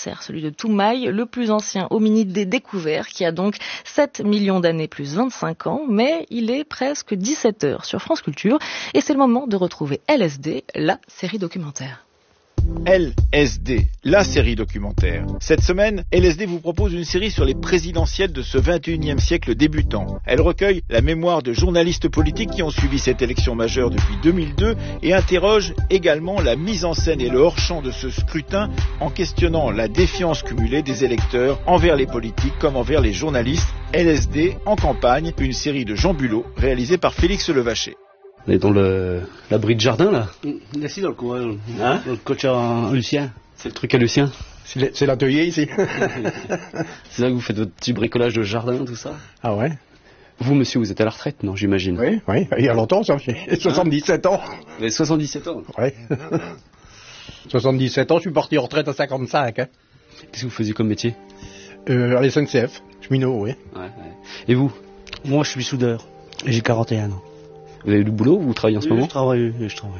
anniversaire, celui de Toumaï, le plus ancien hominide des découverts, qui a donc 7 millions d'années plus 25 ans, mais il est presque 17h sur France Culture, et c'est le moment de retrouver LSD, la série documentaire. LSD, la série documentaire. Cette semaine, LSD vous propose une série sur les présidentielles de ce 21e siècle débutant. Elle recueille la mémoire de journalistes politiques qui ont suivi cette élection majeure depuis 2002 et interroge également la mise en scène et le hors-champ de ce scrutin en questionnant la défiance cumulée des électeurs envers les politiques comme envers les journalistes. LSD en campagne, une série de Jean Bulot réalisée par Félix Levaché. On est dans l'abri de jardin, là. Ici, dans le coin, Hein, dans le coach à Lucien. c'est le truc à Lucien. C'est l'atelier ici. C'est là que vous faites votre petit bricolage de jardin, tout ça. Ah ouais? Vous, monsieur, vous êtes à la retraite, non, j'imagine? Oui, il y a longtemps, ça, j'ai 77 ans. Vous avez 77 ans. Ouais. 77 ans, je suis parti en retraite à 55. Hein. Qu'est-ce que vous faisiez comme métier? À la SNCF, cheminot, oui. Ouais. Et vous? Moi, je suis soudeur. Et j'ai 41 ans. Vous avez du boulot? Vous travaillez en ce moment? Je travaille.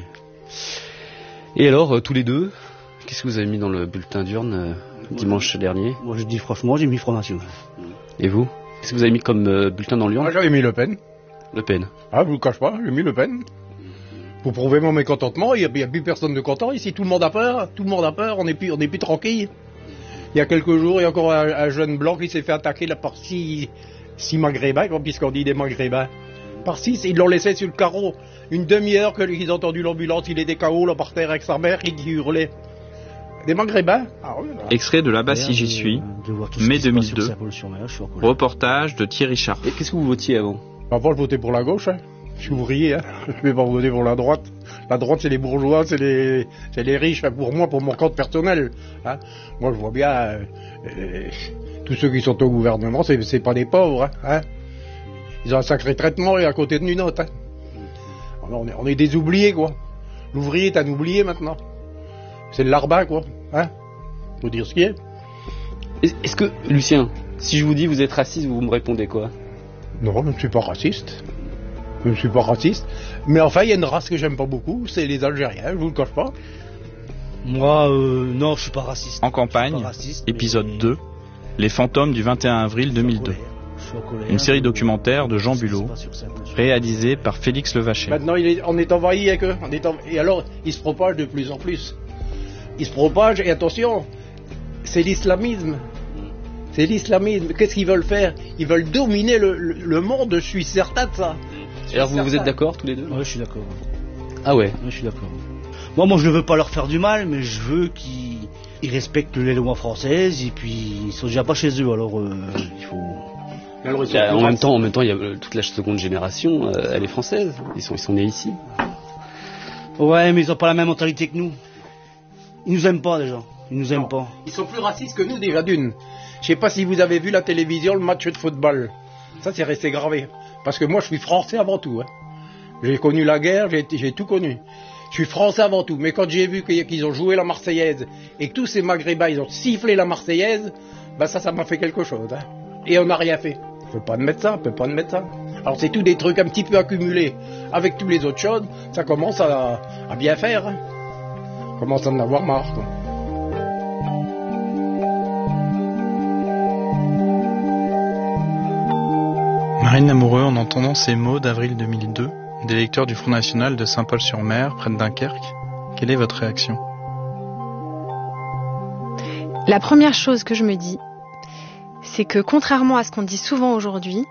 Et alors, tous les deux, qu'est-ce que vous avez mis dans le bulletin d'urne dimanche dernier? Moi, je dis franchement, j'ai mis Front-National. Et vous? Qu'est-ce que vous avez mis comme bulletin dans l'urne? Moi, j'avais mis Le Pen. Le Pen. Ah, je vous le cache pas, j'ai mis Le Pen. Pour prouver mon mécontentement, il n'y a plus personne de content ici, tout le monde a peur, on n'est plus tranquille. Il y a quelques jours, il y a encore un jeune blanc qui s'est fait attaquer là par six maghrébins, puisqu'on dit des maghrébins. Par 6, ils l'ont laissé sur le carreau. Une demi-heure qu'ils ont entendu l'ambulance, il était KO là par terre avec sa mère qui hurlait. Des maghrébins. Ah, oui, Extrait de Là-bas si j'y suis, mai 2002, reportage de Thierry Charf. Et qu'est-ce que vous votiez avant? Avant, je votais pour la gauche. Hein. Je suis ouvrier. Hein. Je vais pas voter pour la droite. La droite, c'est les bourgeois, c'est les riches. Hein. Pour moi, pour mon compte personnel. Hein. Moi, je vois bien tous ceux qui sont au gouvernement, c'est pas des pauvres. Hein. Ils ont un sacré traitement et à côté de nous autres. Hein. Alors, on est des oubliés, quoi. L'ouvrier est un oublié maintenant. C'est le larbin, quoi. Hein. Faut dire ce qui est. Est-ce que, Lucien, si je vous dis vous êtes raciste, vous me répondez quoi? Non, je ne suis pas raciste. Mais enfin, il y a une race que j'aime pas beaucoup, c'est les Algériens, je vous le cache pas. Moi, non, je suis pas raciste. En campagne, épisode 2, Les fantômes du 21 avril 2002. Une série documentaire de Jean Bulot, réalisée par Félix Levaché. Maintenant, on est envahi avec eux. Et alors, ils se propagent de plus en plus. Ils se propagent, et attention, c'est l'islamisme. Qu'est-ce qu'ils veulent faire? Ils veulent dominer le monde, je suis certain de ça. Alors vous êtes d'accord tous les deux? Ouais, je suis d'accord. Ah ouais? Ouais, je suis d'accord. Moi, je ne veux pas leur faire du mal, mais je veux qu'ils respectent les lois françaises, et puis ils sont déjà pas chez eux, alors il faut... En même temps, il y a toute la seconde génération, elle est française. Ils sont nés ici. Ouais, mais ils ont pas la même mentalité que nous. Ils nous aiment pas déjà. Ils sont plus racistes que nous déjà d'une. Je sais pas si vous avez vu la télévision, le match de football. Ça, c'est resté gravé. Parce que moi, je suis français avant tout. Hein. J'ai connu la guerre, j'ai tout connu. Je suis français avant tout. Mais quand j'ai vu qu'ils ont joué la Marseillaise et que tous ces Maghrébins, ils ont sifflé la Marseillaise, bah ça m'a fait quelque chose. Hein. Et on n'a rien fait. On peut pas admettre ça. Alors c'est tout des trucs un petit peu accumulés avec tous les autres choses, ça commence à bien faire. Hein. On commence à en avoir marre. Quoi. Marine Lamoureux, en entendant ces mots d'avril 2002, des lecteurs du Front National de Saint-Paul-sur-Mer, près de Dunkerque, quelle est votre réaction? La première chose que je me dis, c'est que contrairement à ce qu'on dit souvent aujourd'hui,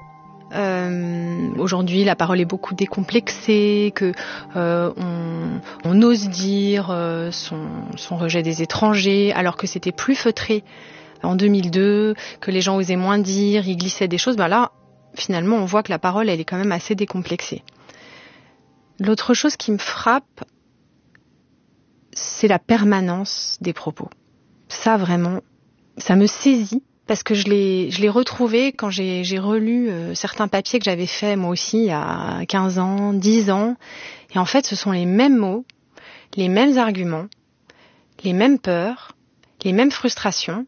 la parole est beaucoup décomplexée, que on ose dire son rejet des étrangers, alors que c'était plus feutré en 2002, que les gens osaient moins dire, ils glissaient des choses. Ben là, finalement, on voit que la parole, elle est quand même assez décomplexée. L'autre chose qui me frappe, c'est la permanence des propos. Ça, vraiment, ça me saisit. Parce que je l'ai retrouvé quand j'ai relu certains papiers que j'avais faits moi aussi il y a 15 ans, 10 ans. Et en fait, ce sont les mêmes mots, les mêmes arguments, les mêmes peurs, les mêmes frustrations.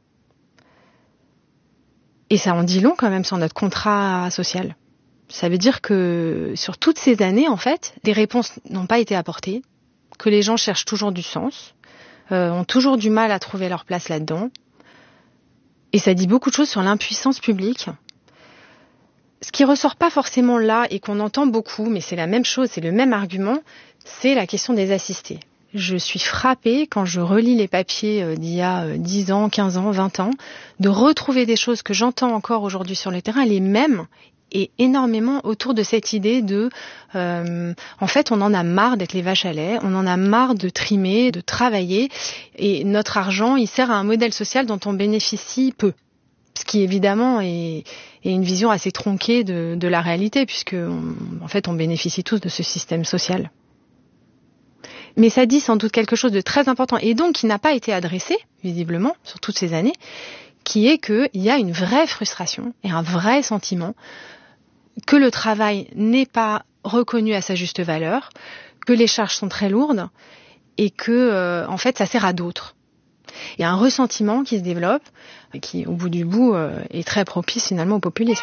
Et ça en dit long quand même sur notre contrat social. Ça veut dire que sur toutes ces années, en fait, des réponses n'ont pas été apportées, que les gens cherchent toujours du sens, ont toujours du mal à trouver leur place là-dedans. Et ça dit beaucoup de choses sur l'impuissance publique. Ce qui ressort pas forcément là et qu'on entend beaucoup, mais c'est la même chose, c'est le même argument, c'est la question des assistés. Je suis frappée quand je relis les papiers d'il y a 10 ans, 15 ans, 20 ans, de retrouver des choses que j'entends encore aujourd'hui sur le terrain, les mêmes, et énormément autour de cette idée de, en fait, on en a marre d'être les vaches à lait, on en a marre de trimer, de travailler, et notre argent, il sert à un modèle social dont on bénéficie peu. Ce qui évidemment est une vision assez tronquée de la réalité, puisque en fait, on bénéficie tous de ce système social. Mais ça dit sans doute quelque chose de très important, et donc qui n'a pas été adressé, visiblement, sur toutes ces années, qui est qu'il y a une vraie frustration et un vrai sentiment que le travail n'est pas reconnu à sa juste valeur, que les charges sont très lourdes et que, en fait, ça sert à d'autres. Il y a un ressentiment qui se développe et qui, au bout du bout, est très propice finalement au populisme.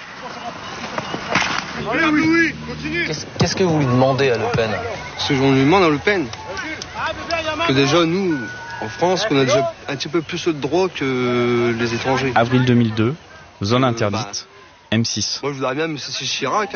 Qu'est-ce que vous lui demandez à Le Pen ? Ce qu'on lui demande à Le Pen, que déjà nous, en France, qu'on a déjà un petit peu plus de droits que les étrangers. Avril 2002, zone interdite, M6. Moi je voudrais bien M. Chirac,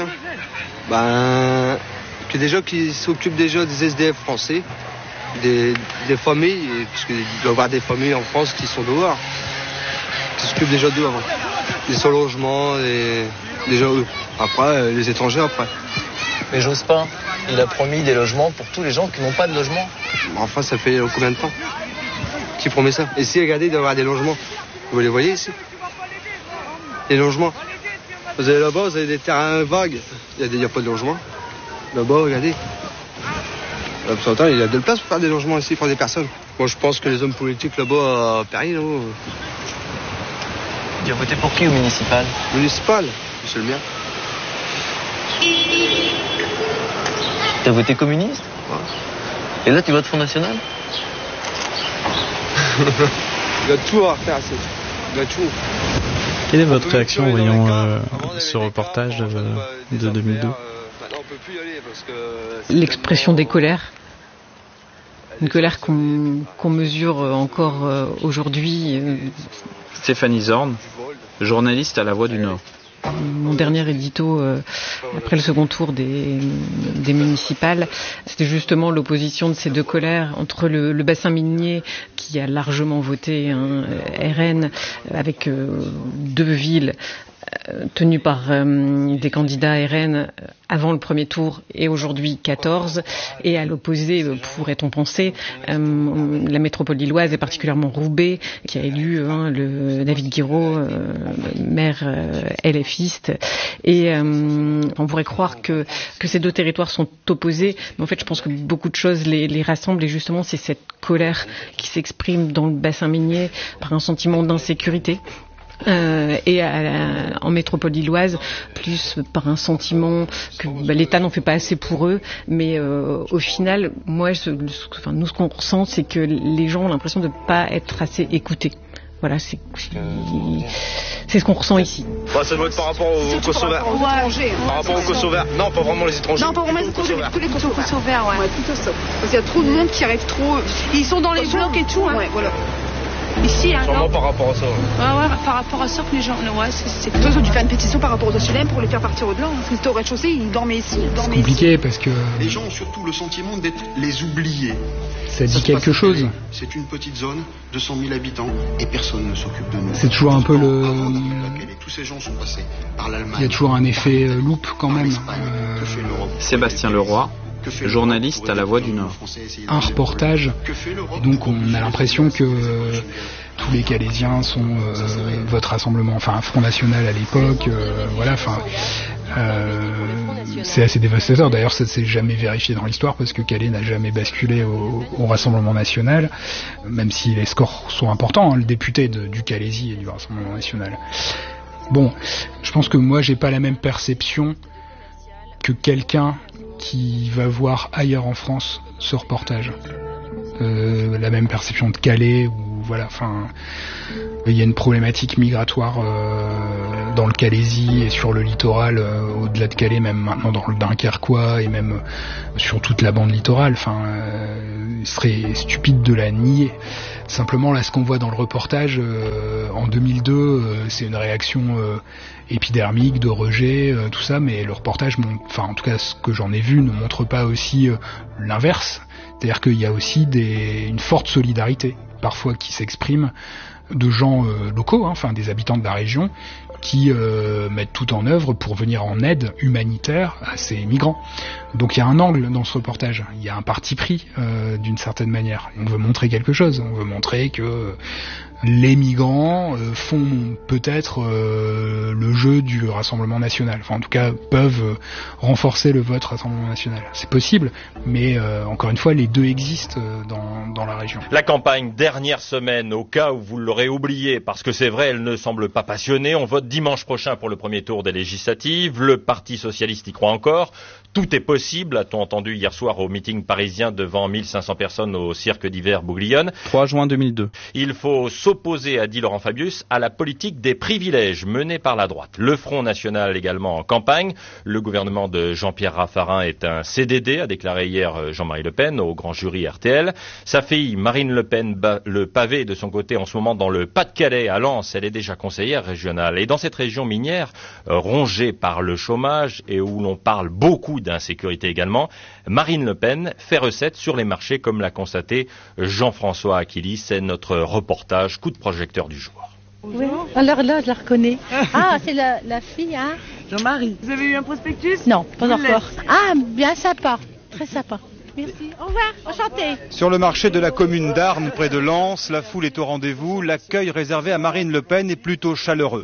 que déjà qu'il s'occupe déjà des SDF français, des familles, parce qu'il doit y avoir des familles en France qui sont dehors, qui s'occupent déjà d'eux avant. Des sans logement, déjà eux. Après, les étrangers après. Mais j'ose pas. Il a promis des logements pour tous les gens qui n'ont pas de logement. Enfin, ça fait combien de temps qui promet ça? Et si, regardez, d'avoir des logements. Vous les voyez ici? Les logements. Vous allez là-bas, vous avez des terrains vagues. Il n'y a pas de logement. Là-bas, regardez. Pourtant, il y a de la place pour faire des logements ici pour des personnes. Moi, je pense que les hommes politiques là-bas à Paris, là. Tu as voté pour qui au municipal? Municipal, c'est le mien. T'as voté communiste? Ouais. Et là, tu votes Front National? Il y a tout à refaire, il y a tout. Quelle est votre réaction en voyant ce reportage de 2002? L'expression des colères. Une colère qu'on mesure encore aujourd'hui. Stéphanie Zorn, journaliste à La Voix du Nord. Mon dernier édito après le second tour des municipales, c'était justement l'opposition de ces deux colères entre le bassin minier qui a largement voté RN avec 2 villes tenues par des candidats RN avant le premier tour et aujourd'hui 14, et à l'opposé, pourrait-on penser, la métropole lilloise et particulièrement Roubaix qui a élu le David Guiraud, maire LFiste, et on pourrait croire que ces deux territoires sont opposés, mais en fait je pense que beaucoup de choses les rassemblent, et justement c'est cette colère qui s'exprime dans le bassin minier par un sentiment d'insécurité. Et en métropole lilloise, plus par un sentiment que l'État n'en fait pas assez pour eux, mais au final, moi, nous ce qu'on ressent, c'est que les gens ont l'impression de ne pas être assez écoutés. Voilà, c'est ce qu'on ressent ici. Ouais, ça doit être par rapport aux Kosovaires. Par rapport aux Kosovaires. Non, pas vraiment les étrangers. Non, pas vraiment les étrangers, tous les Kosovaires, ouais. Plutôt ça. Parce qu'il y a trop de monde qui arrive trop. Ils sont dans les blocs et tout, hein. Ouais, voilà. Ici, hein. Sûrement par rapport à ça. Ouais, par rapport à ça que les gens. Ouais, c'est plutôt. Ils ont dû faire une pétition par rapport aux HLM pour les faire partir au-delà. Ils étaient au rez-de-chaussée, ils dormaient ici. C'est compliqué parce que. Les gens ont surtout le sentiment d'être les oubliés. Ça dit quelque chose. C'est une petite zone de 100 000 habitants et personne ne s'occupe de nous. C'est toujours un peu le. Tous ces gens sont passés par l'Allemagne. Il y a toujours un effet loupe quand même. Sébastien Leroy, journaliste à La Voix du Nord. Un reportage, et donc on a l'impression que tous les Calaisiens sont votre rassemblement, enfin Front National à l'époque, voilà, enfin c'est assez dévastateur. D'ailleurs ça ne s'est jamais vérifié dans l'histoire parce que Calais n'a jamais basculé au Rassemblement National, même si les scores sont importants, hein, le député du Calaisie et du Rassemblement National. Bon, je pense que moi j'ai pas la même perception que quelqu'un qui va voir ailleurs en France ce reportage. La même perception de Calais, où voilà, enfin, il y a une problématique migratoire dans le Calaisie et sur le littoral, au-delà de Calais, même maintenant dans le Dunkerquois et même sur toute la bande littorale. Enfin, il serait stupide de la nier. Simplement, là, ce qu'on voit dans le reportage en 2002, c'est une réaction épidermique, de rejet, tout ça, mais le reportage, en tout cas, ce que j'en ai vu, ne montre pas aussi l'inverse. C'est-à-dire qu'il y a aussi une forte solidarité, parfois, qui s'exprime de gens locaux, des habitants de la région, qui mettent tout en œuvre pour venir en aide humanitaire à ces migrants. Donc il y a un angle dans ce reportage, il y a un parti pris d'une certaine manière. On veut montrer quelque chose, on veut montrer que les migrants font peut-être le jeu du Rassemblement national. Enfin, en tout cas, peuvent renforcer le vote Rassemblement national. C'est possible, mais encore une fois, les deux existent dans la région. La campagne dernière semaine, au cas où vous l'aurez oublié, parce que c'est vrai, elle ne semble pas passionnée. On vote dimanche prochain pour le premier tour des législatives. Le Parti socialiste y croit encore. Tout est possible, a-t-on entendu hier soir au meeting parisien devant 1500 personnes au cirque d'hiver Bouglione. 3 juin 2002. Il faut s'opposer, a dit Laurent Fabius, à la politique des privilèges menée par la droite. Le Front National également en campagne. Le gouvernement de Jean-Pierre Raffarin est un CDD, a déclaré hier Jean-Marie Le Pen au grand jury RTL. Sa fille Marine Le Pen bat le pavé de son côté en ce moment dans le Pas-de-Calais, à Lens. Elle est déjà conseillère régionale. Et dans cette région minière, rongée par le chômage et où l'on parle beaucoup d'insécurité également, Marine Le Pen fait recette sur les marchés, comme l'a constaté Jean-François Aquili. C'est notre reportage coup de projecteur du jour. Oui, alors là, je la reconnais. Ah, c'est la fille, hein? Jean-Marie. Vous avez eu un prospectus? Non, pas encore. Ah, bien sympa, très sympa. Merci, au revoir, enchanté. Sur le marché de la commune d'Arnes, près de Lens, la foule est au rendez-vous. L'accueil réservé à Marine Le Pen est plutôt chaleureux.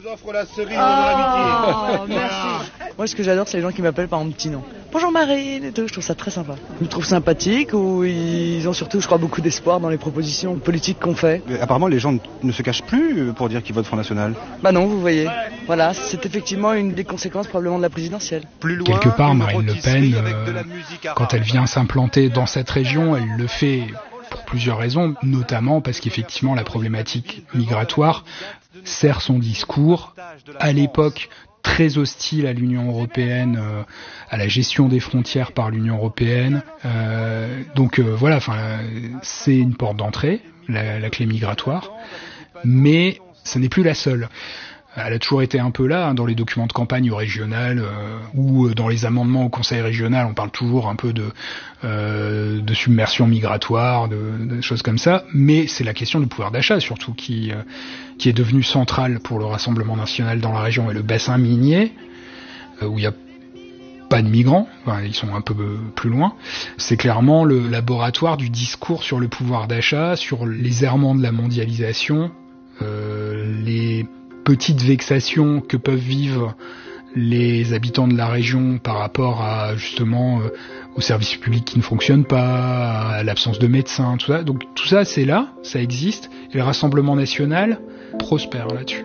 Merci. Moi, ce que j'adore, c'est les gens qui m'appellent par mon petit nom. Bonjour Marine et tout, je trouve ça très sympa. Ils me trouvent sympathique, ou ils ont surtout, je crois, beaucoup d'espoir dans les propositions politiques qu'on fait. Mais apparemment, les gens ne se cachent plus pour dire qu'ils votent Front National. Bah non, vous voyez. Voilà, c'est effectivement une des conséquences probablement de la présidentielle. Plus loin, quelque part, Marine Le Pen, quand elle vient s'implanter dans cette région, elle le fait pour plusieurs raisons, notamment parce qu'effectivement la problématique migratoire sert son discours à l'époque très hostile à l'Union européenne, à la gestion des frontières par l'Union européenne. Voilà, c'est une porte d'entrée, la clé migratoire, mais ce n'est plus la seule. Elle a toujours été un peu là, dans les documents de campagne au régional ou dans les amendements au conseil régional, on parle toujours un peu de submersion migratoire, de choses comme ça, mais c'est la question du pouvoir d'achat surtout qui est devenue centrale pour le Rassemblement national dans la région et le bassin minier, où il y a pas de migrants, ils sont un peu plus loin. C'est clairement le laboratoire du discours sur le pouvoir d'achat, sur les errements de la mondialisation, les petites vexations que peuvent vivre les habitants de la région par rapport à justement aux services publics qui ne fonctionnent pas, à l'absence de médecins, tout ça. Donc tout ça, c'est là, ça existe, et le Rassemblement national prospère là-dessus.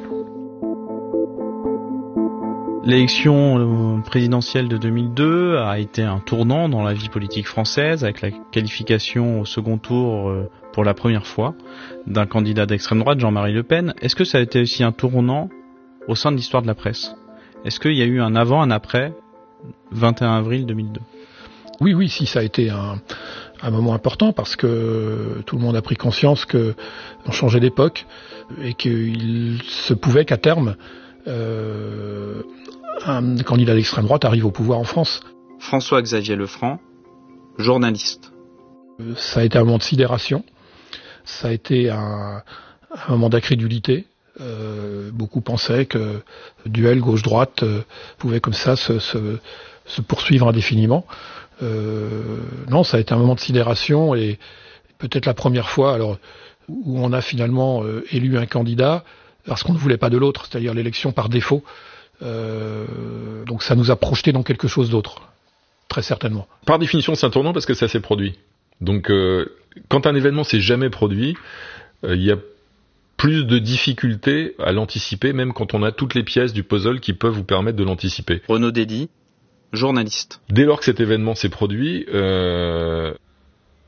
L'élection présidentielle de 2002 a été un tournant dans la vie politique française, avec la qualification au second tour pour la première fois d'un candidat d'extrême droite, Jean-Marie Le Pen. Est-ce que ça a été aussi un tournant au sein de l'histoire de la presse? Est-ce qu'il y a eu un avant, un après 21 avril 2002? Oui, si, ça a été un moment important parce que tout le monde a pris conscience qu'on changeait d'époque et qu'il se pouvait qu'à terme un candidat d'extrême droite arrive au pouvoir en France. François-Xavier Lefranc, journaliste. Ça a été un moment de sidération, ça a été un moment d'incrédulité. Beaucoup pensaient que le duel gauche-droite pouvait comme ça se poursuivre indéfiniment. Non, ça a été un moment de sidération et peut-être la première fois où on a finalement élu un candidat parce qu'on ne voulait pas de l'autre, c'est-à-dire l'élection par défaut. Donc ça nous a projeté dans quelque chose d'autre, très certainement. Par définition, c'est un tournant parce que ça s'est produit. Donc quand un événement s'est jamais produit, il y a plus de difficultés à l'anticiper, même quand on a toutes les pièces du puzzle qui peuvent vous permettre de l'anticiper. Renaud Dédy, journaliste. Dès lors que cet événement s'est produit,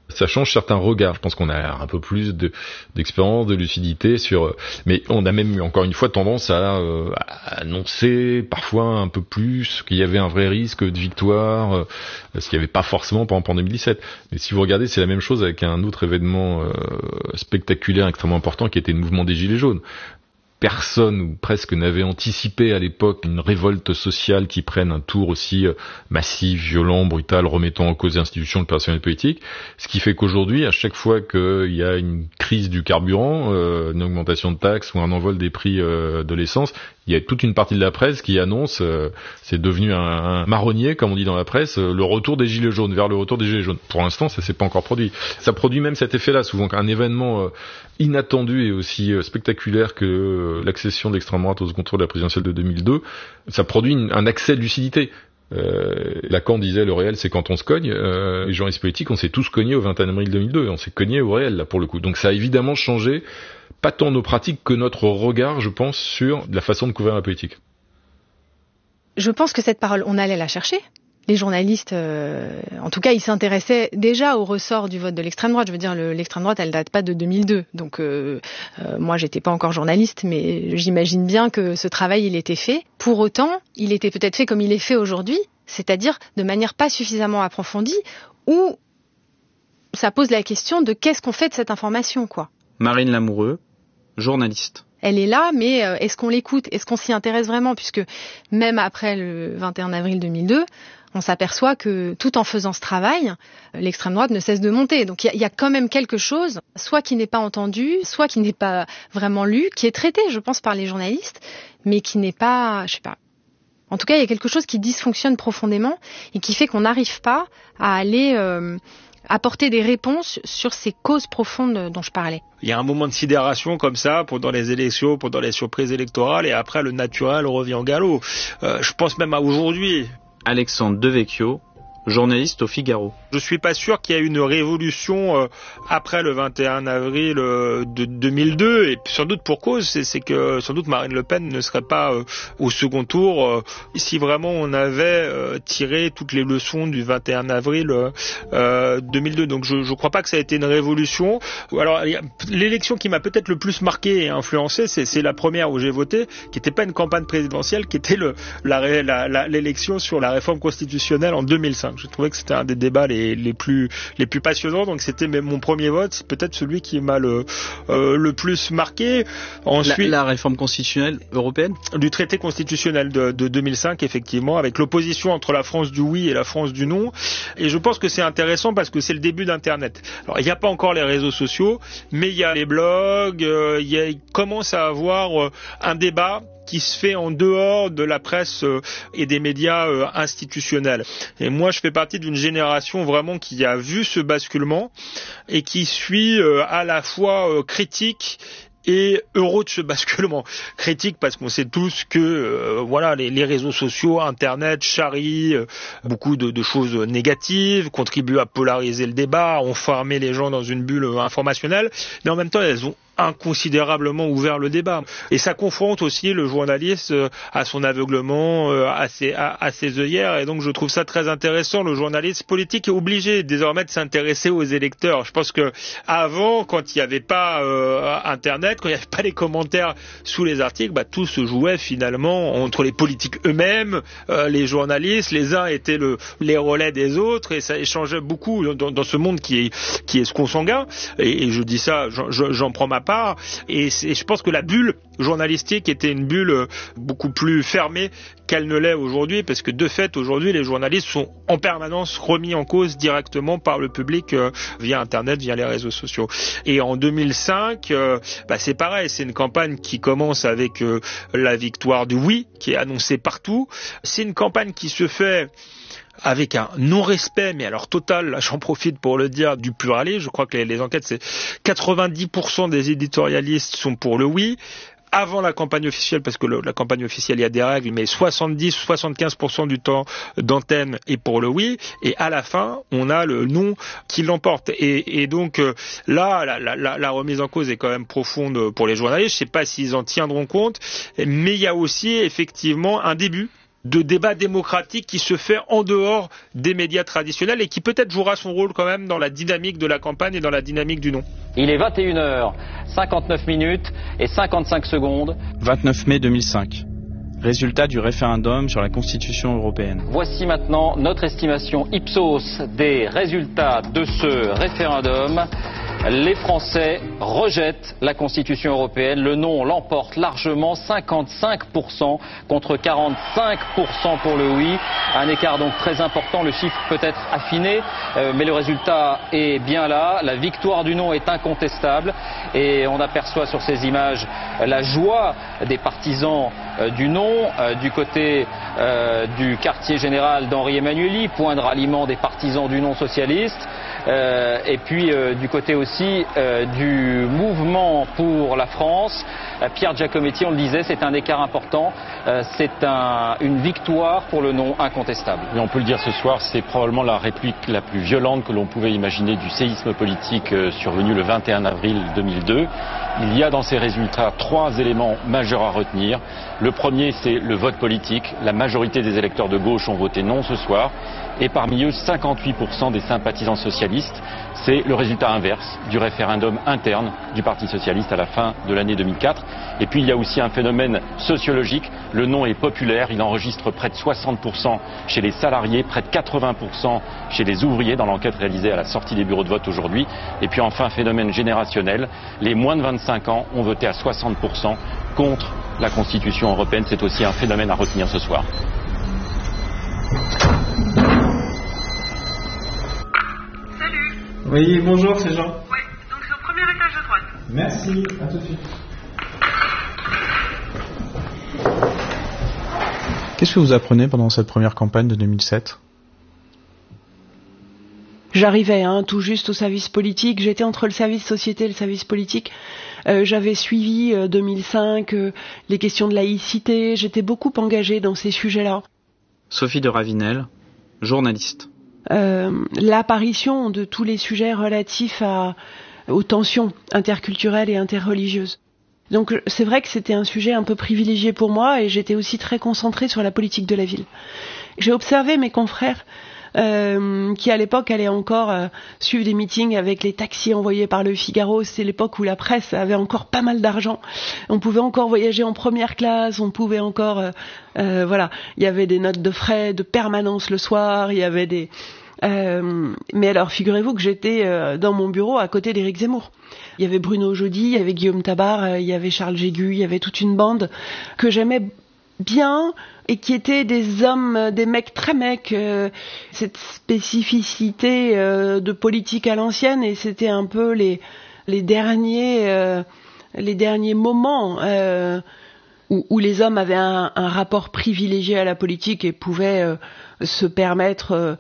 Ça change certains regards. Je pense qu'on a un peu plus d'expérience, de lucidité mais on a même encore une fois tendance à annoncer parfois un peu plus qu'il y avait un vrai risque de victoire, ce qu'il n'y avait pas forcément par exemple en 2017. Mais si vous regardez, c'est la même chose avec un autre événement spectaculaire extrêmement important qui était le mouvement des Gilets jaunes. Personne ou presque n'avait anticipé à l'époque une révolte sociale qui prenne un tour aussi massif, violent, brutal, remettant en cause les institutions, le personnel politique. Ce qui fait qu'aujourd'hui, à chaque fois qu'il y a une crise du carburant, une augmentation de taxes ou un envol des prix de l'essence, il y a toute une partie de la presse qui annonce, c'est devenu un marronnier, comme on dit dans la presse, le retour des Gilets jaunes, vers le retour des Gilets jaunes. Pour l'instant, ça s'est pas encore produit. Ça produit même cet effet-là, souvent qu'un événement inattendu et aussi spectaculaire que l'accession de l'extrême droite au second tour de la présidentielle de 2002, ça produit un accès de lucidité. Lacan disait le réel c'est quand on se cogne. Les journalistes politiques, on s'est tous cognés au 21 avril 2002, on s'est cognés au réel là pour le coup. Donc ça a évidemment changé pas tant nos pratiques que notre regard, je pense, sur la façon de couvrir la politique. Je pense que cette parole, on allait la chercher. Les journalistes, en tout cas, ils s'intéressaient déjà au ressort du vote de l'extrême droite. Je veux dire, l'extrême droite, elle date pas de 2002. Donc, moi, j'étais pas encore journaliste, mais j'imagine bien que ce travail, il était fait. Pour autant, il était peut-être fait comme il est fait aujourd'hui, c'est-à-dire de manière pas suffisamment approfondie, où ça pose la question de qu'est-ce qu'on fait de cette information, quoi. Marine Lamoureux, journaliste. Elle est là, mais est-ce qu'on l'écoute ? Est-ce qu'on s'y intéresse vraiment ? Puisque même après le 21 avril 2002, on s'aperçoit que tout en faisant ce travail, l'extrême droite ne cesse de monter. Donc il y a quand même quelque chose, soit qui n'est pas entendu, soit qui n'est pas vraiment lu, qui est traité, je pense, par les journalistes, mais qui n'est pas, je sais pas. En tout cas, il y a quelque chose qui dysfonctionne profondément et qui fait qu'on n'arrive pas à aller apporter des réponses sur ces causes profondes dont je parlais. Il y a un moment de sidération comme ça pendant les élections, pendant les surprises électorales, et après le naturel revient au galop. Je pense même à aujourd'hui. Alexandre Devecchio, journaliste au Figaro. Je suis pas sûr qu'il y ait une révolution après le 21 avril de 2002, et sans doute pour cause, c'est que sans doute Marine Le Pen ne serait pas au second tour si vraiment on avait tiré toutes les leçons du 21 avril 2002. Donc je crois pas que ça a été une révolution. Alors l'élection qui m'a peut-être le plus marqué et influencé, c'est la première où j'ai voté, qui n'était pas une campagne présidentielle, qui était l'élection sur la réforme constitutionnelle en 2005. Je trouvais que c'était un des débats les plus passionnants, donc c'était même mon premier vote, c'est peut-être celui qui m'a le plus marqué. Ensuite, la réforme constitutionnelle européenne du traité constitutionnel de 2005, effectivement, avec l'opposition entre la France du oui et la France du non. Et je pense que c'est intéressant parce que c'est le début d'Internet. Alors il n'y a pas encore les réseaux sociaux, mais il y a les blogs, il commence à avoir un débat qui se fait en dehors de la presse et des médias institutionnels. Et moi, je fais partie d'une génération vraiment qui a vu ce basculement et qui suit à la fois critique et heureux de ce basculement. Critique parce qu'on sait tous que les réseaux sociaux, Internet, charrient beaucoup de choses négatives, contribuent à polariser le débat, ont enfermé les gens dans une bulle informationnelle, mais en même temps, elles ont inconsidérablement ouvert le débat. Et ça confronte aussi le journaliste à son aveuglement, à ses œillères, et donc je trouve ça très intéressant. Le journaliste politique est obligé désormais de s'intéresser aux électeurs. Je pense que avant, quand il n'y avait pas Internet, quand il n'y avait pas les commentaires sous les articles, tout se jouait finalement entre les politiques eux-mêmes, les journalistes, les uns étaient les relais des autres, et ça échangeait beaucoup dans ce monde qui est ce consanguin. Et je dis ça, j'en prends ma part, et je pense que la bulle journalistique était une bulle beaucoup plus fermée qu'elle ne l'est aujourd'hui, parce que de fait aujourd'hui les journalistes sont en permanence remis en cause directement par le public via Internet, via les réseaux sociaux. Et en 2005, c'est pareil, c'est une campagne qui commence avec la victoire du oui qui est annoncée partout. C'est une campagne qui se fait avec un non-respect, mais alors total, là j'en profite pour le dire, du pluralisme. Je crois que les enquêtes, c'est 90% des éditorialistes sont pour le oui. Avant la campagne officielle, parce que la campagne officielle, il y a des règles, mais 70-75% du temps d'antenne est pour le oui, et à la fin, on a le non qui l'emporte. Et donc là, la remise en cause est quand même profonde pour les journalistes. Je ne sais pas s'ils en tiendront compte, mais il y a aussi effectivement un début de débat démocratique qui se fait en dehors des médias traditionnels et qui peut-être jouera son rôle quand même dans la dynamique de la campagne et dans la dynamique du non. Il est 21h, 59 minutes et 55 secondes. 29 mai 2005. Résultat du référendum sur la Constitution européenne. Voici maintenant notre estimation Ipsos des résultats de ce référendum. Les Français rejettent la Constitution européenne. Le non l'emporte largement, 55% contre 45% pour le oui. Un écart donc très important. Le chiffre peut être affiné, mais le résultat est bien là. La victoire du non est incontestable. Et on aperçoit sur ces images la joie des partisans du non, du côté du quartier général d'Henri Emmanuelli, point de ralliement des partisans du non socialiste. Et puis du côté aussi du mouvement pour la France. Pierre Giacometti, on le disait, c'est un écart important, c'est une victoire pour le non incontestable. Et on peut le dire ce soir, c'est probablement la réplique la plus violente que l'on pouvait imaginer du séisme politique survenu le 21 avril 2002. Il y a dans ces résultats 3 éléments majeurs à retenir. Le premier, c'est le vote politique. La majorité des électeurs de gauche ont voté non ce soir. Et parmi eux, 58% des sympathisants socialistes. C'est le résultat inverse du référendum interne du Parti socialiste à la fin de l'année 2004. Et puis il y a aussi un phénomène sociologique. Le non est populaire. Il enregistre près de 60% chez les salariés, près de 80% chez les ouvriers dans l'enquête réalisée à la sortie des bureaux de vote aujourd'hui. Et puis enfin, phénomène générationnel. Les moins de 25 ans ont voté à 60% contre la Constitution européenne. C'est aussi un phénomène à retenir ce soir. Oui, bonjour, c'est Jean. Oui, donc c'est au premier étage à droite. Merci, à tout de suite. Qu'est-ce que vous apprenez pendant cette première campagne de 2007 ? J'arrivais tout juste au service politique, j'étais entre le service société et le service politique. J'avais suivi 2005 les questions de laïcité, j'étais beaucoup engagée dans ces sujets-là. Sophie de Ravinel, journaliste. L'apparition de tous les sujets relatifs aux tensions interculturelles et interreligieuses. Donc c'est vrai que c'était un sujet un peu privilégié pour moi et j'étais aussi très concentrée sur la politique de la ville. J'ai observé mes confrères qui à l'époque allaient encore suivre des meetings avec les taxis envoyés par le Figaro. C'est l'époque où la presse avait encore pas mal d'argent. On pouvait encore voyager en première classe, on pouvait encore... voilà, il y avait des notes de frais de permanence le soir, il y avait des... mais alors, figurez-vous que j'étais dans mon bureau à côté d'Éric Zemmour. Il y avait Bruno Jeudi, il y avait Guillaume Tabar, il y avait Charles Jégu, il y avait toute une bande que j'aimais bien et qui étaient des hommes, des mecs très mecs, cette spécificité de politique à l'ancienne, et c'était un peu les derniers moments où les hommes avaient un rapport privilégié à la politique et pouvaient se permettre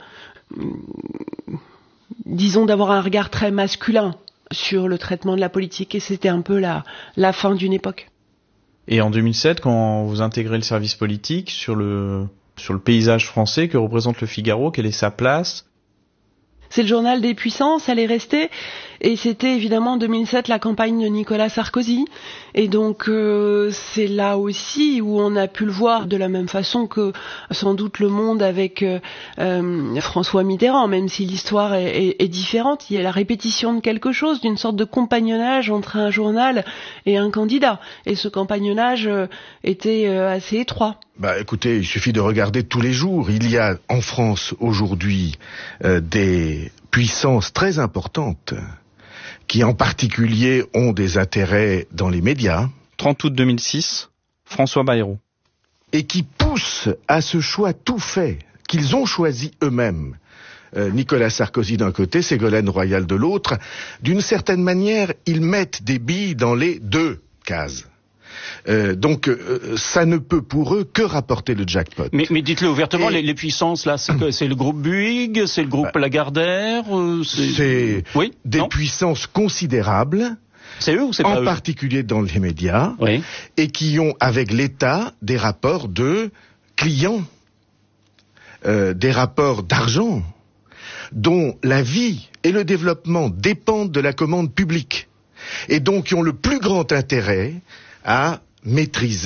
disons d'avoir un regard très masculin sur le traitement de la politique, et c'était un peu la fin d'une époque. Et en 2007, quand vous intégrez le service politique, sur le paysage français, que représente le Figaro, quelle est sa place ? C'est le journal des puissances, elle est restée, et c'était évidemment en 2007 la campagne de Nicolas Sarkozy, et donc c'est là aussi où on a pu le voir de la même façon que sans doute Le Monde avec François Mitterrand, même si l'histoire est différente. Il y a la répétition de quelque chose, d'une sorte de compagnonnage entre un journal et un candidat, et ce compagnonnage était assez étroit. Écoutez, il suffit de regarder tous les jours. Il y a en France aujourd'hui des puissances très importantes qui en particulier ont des intérêts dans les médias. 30 août 2006, François Bayrou. Et qui poussent à ce choix tout fait, qu'ils ont choisi eux-mêmes. Nicolas Sarkozy d'un côté, Ségolène Royal de l'autre. D'une certaine manière, ils mettent des billes dans les deux cases. Donc ça ne peut pour eux que rapporter le jackpot. Mais dites-le ouvertement, les puissances là, c'est le groupe Bouygues, c'est le groupe Lagardère, c'est des puissances considérables. C'est eux ou c'est pas eux ? En particulier dans les médias, et qui ont avec l'État des rapports de clients, des rapports d'argent, dont la vie et le développement dépendent de la commande publique, et donc qui ont le plus grand intérêt à maîtriser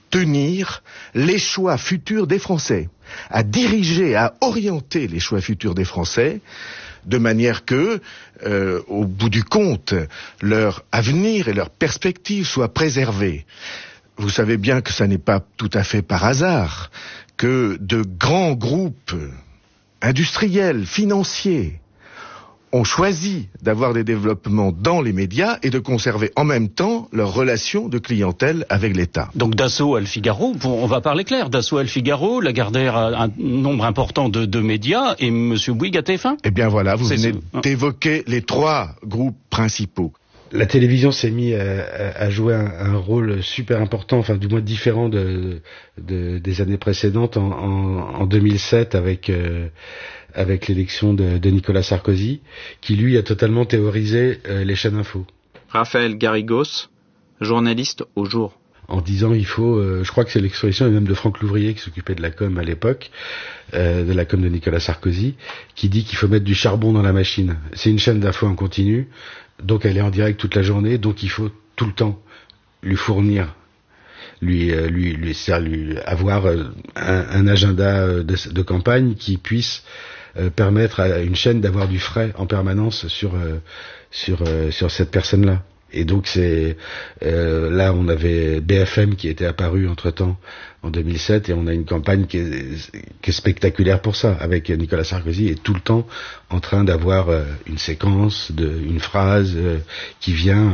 tenir les choix futurs des Français, à diriger, à orienter les choix futurs des Français, de manière que, au bout du compte, leur avenir et leurs perspectives soient préservées. Vous savez bien que ça n'est pas tout à fait par hasard que de grands groupes industriels, financiers, ont choisi d'avoir des développements dans les médias et de conserver en même temps leurs relations de clientèle avec l'État. Donc Dassault à Le Figaro, on va parler clair, Dassault à Le Figaro, Lagardère a un nombre important de médias et M. Bouygues à TF1. Eh bien voilà, vous venez d'évoquer les 3 groupes principaux. La télévision s'est mise à jouer un rôle super important, enfin du moins différent des années précédentes en 2007 avec l'élection de Nicolas Sarkozy, qui lui a totalement théorisé les chaînes info. Raphaël Garrigos, journaliste au Jour. En disant il faut, je crois que c'est l'expression même de Franck Louvrier qui s'occupait de la com à l'époque, de la com de Nicolas Sarkozy, qui dit qu'il faut mettre du charbon dans la machine. C'est une chaîne d'info en continu, donc elle est en direct toute la journée, donc il faut tout le temps lui fournir, lui avoir un agenda de campagne qui puisse permettre à une chaîne d'avoir du frais en permanence sur cette personne-là. Et donc c'est là on avait BFM qui était apparu entre-temps en 2007 et on a une campagne qui est spectaculaire pour ça, avec Nicolas Sarkozy est tout le temps en train d'avoir une séquence, une phrase qui vient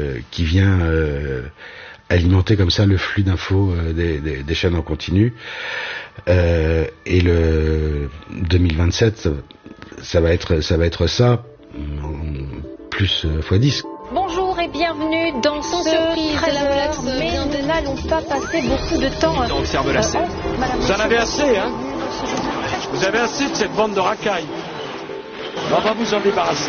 alimenter comme ça le flux d'infos des chaînes en continu. Et le 2027 ça va être ça plus x10. Bonjour et bienvenue dans ce 13 heures, mais nous n'allons pas passer beaucoup de temps. Vous en avez assez, hein? Vous avez assez de cette bande de racailles. On va vous en débarrasser.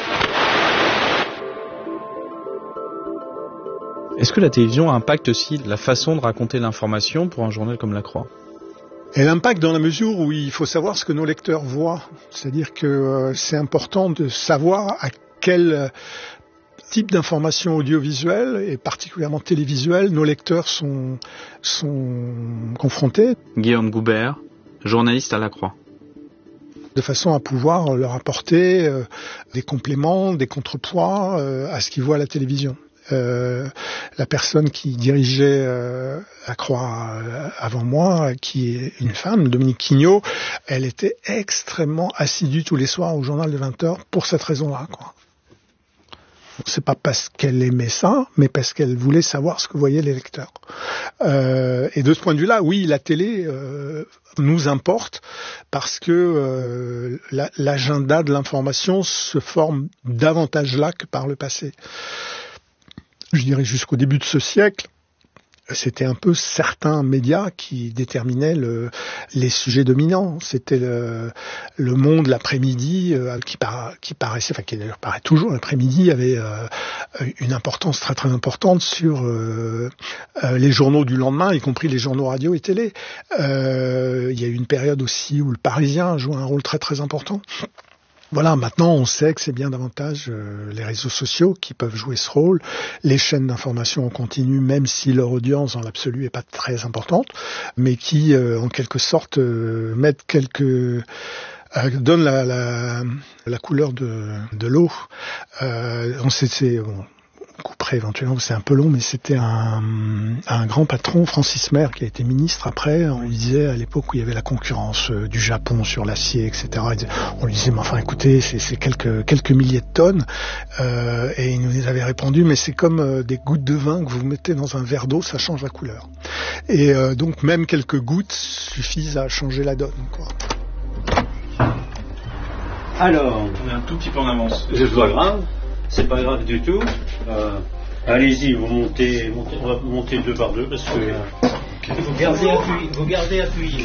Est-ce que la télévision impacte aussi la façon de raconter l'information pour un journal comme La Croix ? Elle impacte dans la mesure où il faut savoir ce que nos lecteurs voient. C'est-à-dire que c'est important de savoir à quel type d'information audiovisuelle et particulièrement télévisuelle nos lecteurs sont confrontés. Guillaume Goubert, journaliste à La Croix. De façon à pouvoir leur apporter des compléments, des contrepoids à ce qu'ils voient à la télévision. La personne qui dirigeait La Croix avant moi, qui est une femme, Dominique Quignot, elle était extrêmement assidue tous les soirs au journal de 20h pour cette raison-là, quoi. C'est pas parce qu'elle aimait ça, mais parce qu'elle voulait savoir ce que voyaient les lecteurs. Et de ce point de vue-là, oui, la télé nous importe parce que l'agenda de l'information se forme davantage là que par le passé. Je dirais jusqu'au début de ce siècle, c'était un peu certains médias qui déterminaient les sujets dominants. C'était le Monde l'après-midi qui paraissait, enfin qui d'ailleurs paraît toujours l'après-midi, avait une importance très très importante sur les journaux du lendemain, y compris les journaux radio et télé. Il y a eu une période aussi où le Parisien jouait un rôle très très important. Voilà, maintenant on sait que c'est bien davantage les réseaux sociaux qui peuvent jouer ce rôle, les chaînes d'information en continu, même si leur audience dans l'absolu est pas très importante, mais qui en quelque sorte mettent donnent la couleur de l'eau. On couperait éventuellement, c'est un peu long, mais c'était un grand patron, Francis Mer, qui a été ministre après. On lui disait, à l'époque où il y avait la concurrence du Japon sur l'acier, etc., on lui disait, mais enfin écoutez, c'est quelques milliers de tonnes. Et il nous avait répondu, mais c'est comme des gouttes de vin que vous mettez dans un verre d'eau, ça change la couleur. Et donc même quelques gouttes suffisent à changer la donne, quoi. Alors, on est un tout petit peu en avance. C'est pas grave. C'est pas grave du tout. Allez-y, on va monter 2 par 2 parce que vous gardez appuyé.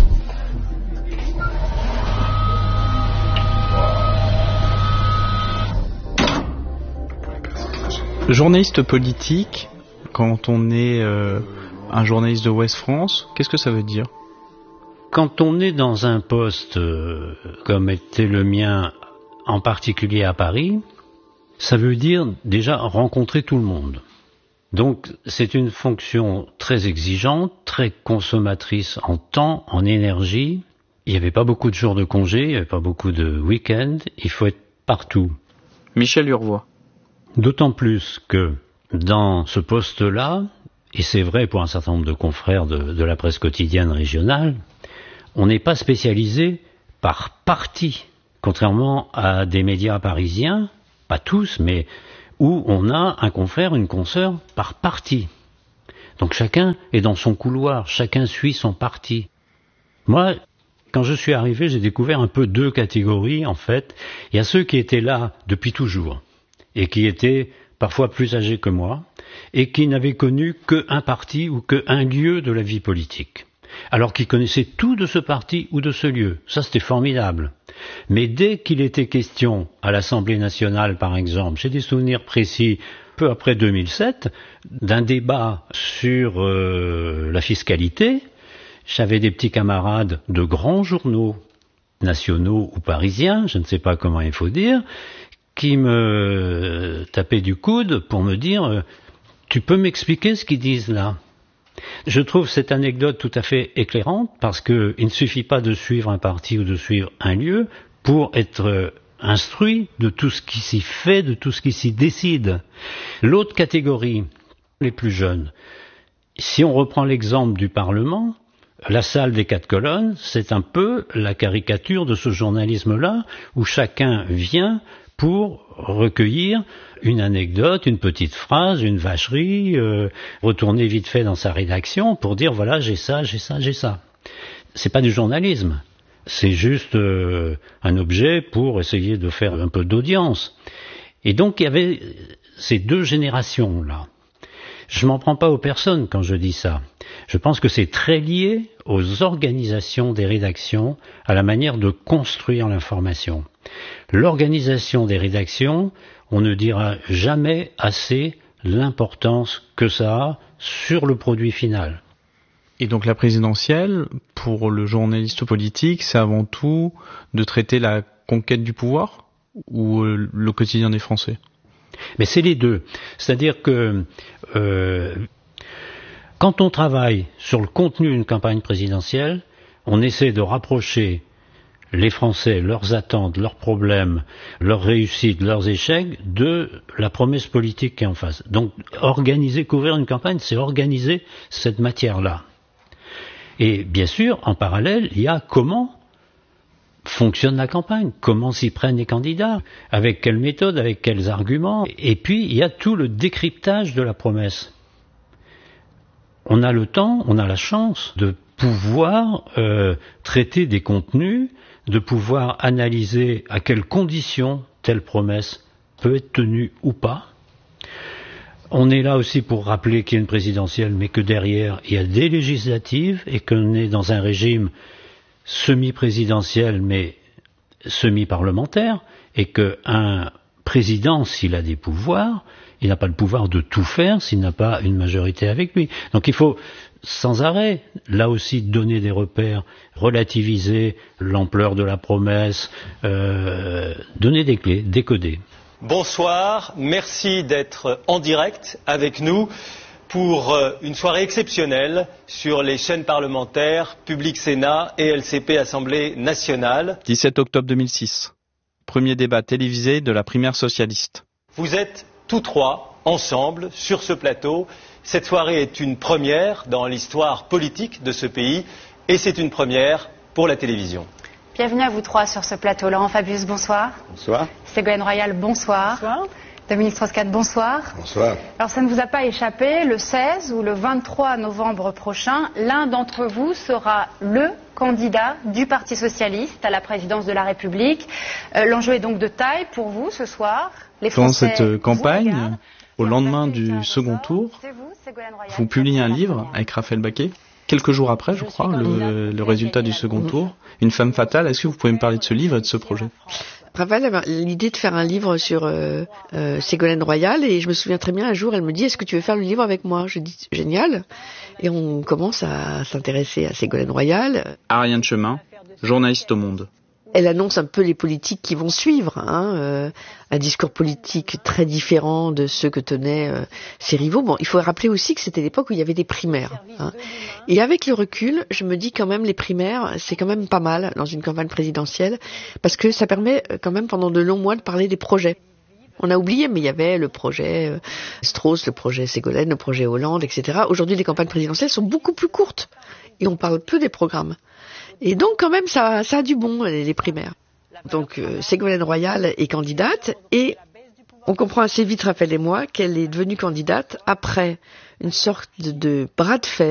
Journaliste politique, quand on est un journaliste de Ouest France, qu'est-ce que ça veut dire ? Quand on est dans un poste comme était le mien, en particulier à Paris, ça veut dire déjà rencontrer tout le monde. Donc c'est une fonction très exigeante, très consommatrice en temps, en énergie. Il n'y avait pas beaucoup de jours de congé, il n'y avait pas beaucoup de week-ends, il faut être partout. Michel Urvois. D'autant plus que dans ce poste-là, et c'est vrai pour un certain nombre de confrères de la presse quotidienne régionale, on n'est pas spécialisé par parti, contrairement à des médias parisiens, pas tous, mais où on a un confrère, une consoeur par parti. Donc chacun est dans son couloir, chacun suit son parti. Moi, quand je suis arrivé, j'ai découvert un peu deux catégories, en fait. Il y a ceux qui étaient là depuis toujours, et qui étaient parfois plus âgés que moi, et qui n'avaient connu qu'un parti ou qu'un lieu de la vie politique. Alors qu'ils connaissaient tout de ce parti ou de ce lieu. Ça, c'était formidable. Mais dès qu'il était question, à l'Assemblée nationale par exemple, j'ai des souvenirs précis, peu après 2007, d'un débat sur la fiscalité, j'avais des petits camarades de grands journaux, nationaux ou parisiens, je ne sais pas comment il faut dire, qui me tapaient du coude pour me dire « Tu peux m'expliquer ce qu'ils disent là ?» Je trouve cette anecdote tout à fait éclairante parce qu'il ne suffit pas de suivre un parti ou de suivre un lieu pour être instruit de tout ce qui s'y fait, de tout ce qui s'y décide. L'autre catégorie, les plus jeunes, si on reprend l'exemple du Parlement, la salle des 4 colonnes, c'est un peu la caricature de ce journalisme-là où chacun vient pour recueillir une anecdote, une petite phrase, une vacherie, retourner vite fait dans sa rédaction pour dire voilà j'ai ça, j'ai ça, j'ai ça. C'est pas du journalisme, c'est juste un objet pour essayer de faire un peu d'audience. Et donc il y avait ces deux générations là. Je m'en prends pas aux personnes quand je dis ça. Je pense que c'est très lié aux organisations des rédactions, à la manière de construire l'information. L'organisation des rédactions, on ne dira jamais assez l'importance que ça a sur le produit final. Et donc la présidentielle, pour le journaliste politique, c'est avant tout de traiter la conquête du pouvoir ou le quotidien des Français ? Mais c'est les deux. C'est-à-dire que quand on travaille sur le contenu d'une campagne présidentielle, on essaie de rapprocher les Français, leurs attentes, leurs problèmes, leurs réussites, leurs échecs de la promesse politique qui est en face. Donc couvrir une campagne, c'est organiser cette matière-là. Et bien sûr, en parallèle, il y a comment fonctionne la campagne, comment s'y prennent les candidats, avec quelle méthode, avec quels arguments. Et puis, il y a tout le décryptage de la promesse. On a le temps, on a la chance de pouvoir traiter des contenus, de pouvoir analyser à quelles conditions telle promesse peut être tenue ou pas. On est là aussi pour rappeler qu'il y a une présidentielle, mais que derrière, il y a des législatives et qu'on est dans un régime semi-présidentiel, mais semi-parlementaire, et qu'un président, s'il a des pouvoirs, il n'a pas le pouvoir de tout faire s'il n'a pas une majorité avec lui. Donc il faut sans arrêt, là aussi, donner des repères, relativiser l'ampleur de la promesse, donner des clés, décoder. Bonsoir, merci d'être en direct avec nous pour une soirée exceptionnelle sur les chaînes parlementaires Public Sénat et LCP Assemblée nationale. 17 octobre 2006, premier débat télévisé de la primaire socialiste. Vous êtes tous trois ensemble sur ce plateau. Cette soirée est une première dans l'histoire politique de ce pays et c'est une première pour la télévision. Bienvenue à vous trois sur ce plateau. Laurent Fabius, bonsoir. Bonsoir. Ségolène Royal, bonsoir. Bonsoir. Dominique Strauss-Kahn, bonsoir. Bonsoir. Alors ça ne vous a pas échappé, le 16 ou le 23 novembre prochain, l'un d'entre vous sera le candidat du Parti Socialiste à la présidence de la République. L'enjeu est donc de taille pour vous ce soir. Les Français dans cette campagne, au lendemain du second tour, vous publiez un livre avec Raphaël Baquet. Quelques jours après, je crois, le résultat du second tour, Une femme fatale. Est-ce que vous pouvez me parler de ce livre et de ce projet ? Raphaël avait l'idée de faire un livre sur Ségolène Royal et je me souviens très bien, un jour, elle me dit « Est-ce que tu veux faire le livre avec moi ?» Je dis « Génial !» Et on commence à s'intéresser à Ségolène Royal. Ariane Chemin, journaliste au Monde. Elle annonce un peu les politiques qui vont suivre, un discours politique très différent de ceux que tenaient ses rivaux. Bon, il faut rappeler aussi que c'était l'époque où il y avait des primaires. Et avec le recul, je me dis quand même les primaires, c'est quand même pas mal dans une campagne présidentielle, parce que ça permet quand même pendant de longs mois de parler des projets. On a oublié, mais il y avait le projet Strauss, le projet Ségolène, le projet Hollande, etc. Aujourd'hui, les campagnes présidentielles sont beaucoup plus courtes et on parle peu des programmes. Et donc, quand même, ça a du bon, les primaires. Donc, Ségolène Royal est candidate et on comprend assez vite, Raphaël et moi, qu'elle est devenue candidate après une sorte de bras de fer